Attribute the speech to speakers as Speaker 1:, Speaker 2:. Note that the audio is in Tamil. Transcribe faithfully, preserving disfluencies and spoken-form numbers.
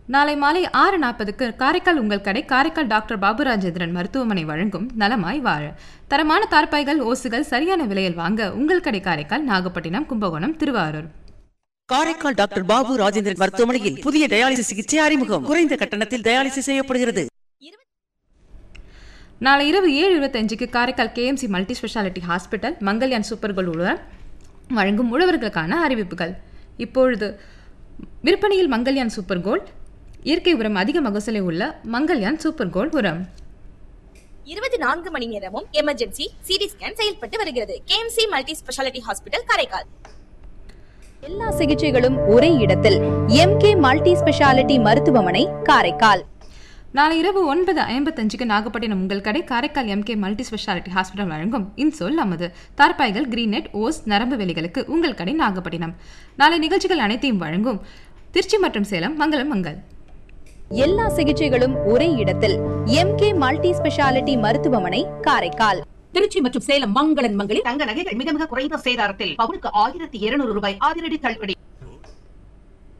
Speaker 1: நாளை மாலை ஆறு நாற்பதுக்கு காரைக்கால் உங்கள் கடை காரைக்கால் டாக்டர் பாபு ராஜேந்திரன் மருத்துவமனை வழங்கும் நலமாய் வாழ. தரமான தார்பாய்கள் ஓசுகள் சரியான விலையில் வாங்க உங்கள் கடை காரைக்கால், நாகப்பட்டினம், கும்பகோணம், திருவாரூர்.
Speaker 2: காரைக்கால் டாக்டர் பாபு ராஜேந்திரன் மருத்துவமனையில் புதிய டயாலிசிஸ் சிகிச்சை அறிமுகம். குறைந்த கட்டணத்தில் டயாலிசிஸ் செய்யப்படுகிறது.
Speaker 1: நாளை இரவு ஏழு இருபத்தஞ்சுக்கு Karaikal KMC multi speciality hospital Mangalyaan super gold உடன் வழங்கும் உழவர்களுக்கான அறிவிப்புகள். இப்பொழுது விற்பனையில் மங்கல்யான் சூப்பர் கோல்ட் இயற்கை உரம் அதிக மகசூலை உள்ள மங்கல்யான் சூப்பர் கோல்ட் உரம்.
Speaker 3: இருபத்தி நான்கு மணி நேரமும் எமர்ஜென்சி சிடி ஸ்கேன் செயல்பட்டு வருகிறது. KMC multi speciality hospital Karaikal.
Speaker 4: எல்லா சிகிச்சைகளும் ஒரே இடத்தில் எம்கே மல்டி ஸ்பெஷாலிட்டி மருத்துவமனை காரைக்கால்.
Speaker 1: நாளை இரவு ஒன்பது ஐம்பத்தஞ்சுக்கு நாகப்பட்டினம் உங்கள் கடை Karaikal MK multi speciality hospital வழங்கும் இன்சொல் நமது தார்பாய்கள் கிரீனெட் ஓஸ் நரம்பு வேலிகளுக்கு உங்கள் கடை நாகப்பட்டினம். நாளை நிகழ்ச்சிகள் அனைத்தையும் வழங்கும் திருச்சி மற்றும் சேலம் மங்களம் மங்கள்.
Speaker 4: எல்லா சிகிச்சைகளும் ஒரே இடத்தில் எம்கே மல்டி ஸ்பெஷாலிட்டி மருத்துவமனை காரைக்கால்.
Speaker 5: திருச்சி மற்றும் சேலம் மங்களன் மங்களில் தங்க நகைகள் மிக மிக குறைந்த சேதாரத்தில் பவுனுக்கு ஆயிரத்தி இருநூறு ரூபாய் அதிரடி தள்ளுபடி.